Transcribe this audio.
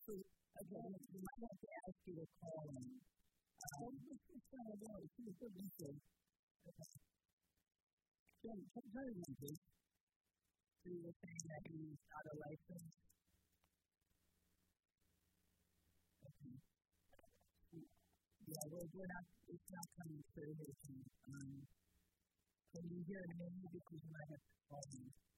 Okay, we might have to ask you to call in. Let's try it out. See what we say. Okay. Try it, please. So you were saying that he's out of license? Okay. Yeah, it's not coming through here. Can you hear me? Because you might have to call me.